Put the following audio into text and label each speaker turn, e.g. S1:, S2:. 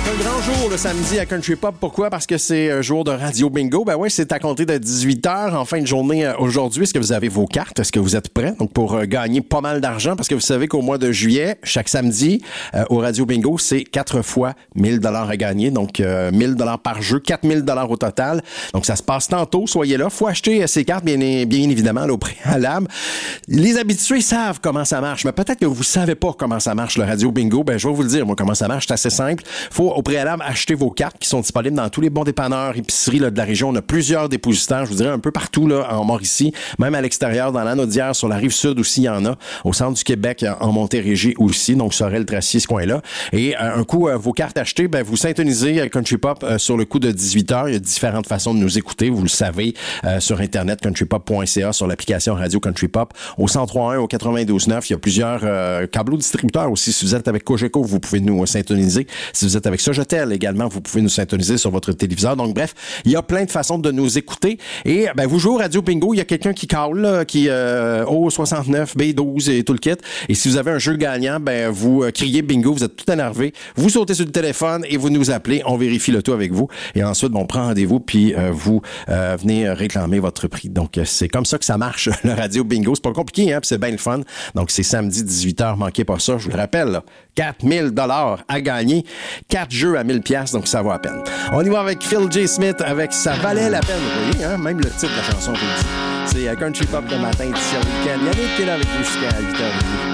S1: Un grand jour le samedi à Country Pop. Pourquoi? Parce que c'est un jour de Radio Bingo. Ben oui, c'est à compter de 18h en fin de journée aujourd'hui. Est-ce que vous avez vos cartes? Est-ce que vous êtes prêts? Donc, pour gagner pas mal d'argent, parce que vous savez qu'au mois de juillet, chaque samedi, au Radio Bingo, c'est 4 fois 1000 $ à gagner. Donc, 1000 $ par jeu, 4000 $ au total. Donc, ça se passe tantôt. Soyez là. Faut acheter ces cartes, bien évidemment, là, au préalable. Les habitués savent comment ça marche, mais peut-être que vous savez pas comment ça marche, le Radio Bingo. Ben, je vais vous le dire, moi, comment ça marche. C'est assez simple. Faut au préalable acheter vos cartes qui sont disponibles dans tous les bons dépanneurs, épiceries là, de la région. On a plusieurs dépositaires, je vous dirais un peu partout là, en Mauricie, même à l'extérieur, dans l'Anaudière, sur la rive sud aussi, il y en a. Au centre du Québec, en Montérégie aussi, donc Sorel-Tracy, ce coin-là. Et un coup, vos cartes achetées, ben, vous syntonisez Country Pop sur le coup de 18h. Il y a différentes façons de nous écouter, vous le savez, sur Internet, countrypop.ca, sur l'application Radio Country Pop. Au 103.1, au 92.9, il y a plusieurs câbleaux distributeurs aussi. Si vous êtes avec Cogeco, vous pouvez nous syntoniser. Si vous êtes avec Sogetel également, vous pouvez nous syntoniser sur votre téléviseur. Donc bref, il y a plein de façons de nous écouter. Et ben vous jouez au Radio Bingo, il y a quelqu'un qui call, là, qui au 69, B12 et tout le kit. Et si vous avez un jeu gagnant, ben vous criez bingo, vous êtes tout énervé, vous sautez sur le téléphone et vous nous appelez, on vérifie le tout avec vous. Et ensuite, on prend rendez-vous puis vous venez réclamer votre prix. Donc c'est comme ça que ça marche, le Radio Bingo. C'est pas compliqué, hein, puis c'est bien le fun. Donc c'est samedi 18h, manquez pas ça, je vous le rappelle, là, 4000 $ à gagner, 4 jeux à 1000 $, donc ça vaut à peine. On y va avec Phil J. Smith avec Ça valait la peine. Vous voyez, hein? Même le titre de la chanson vous le dit. C'est Country Pop le matin, édition week-end. Yannick qui est là avec vous jusqu'à 8h30.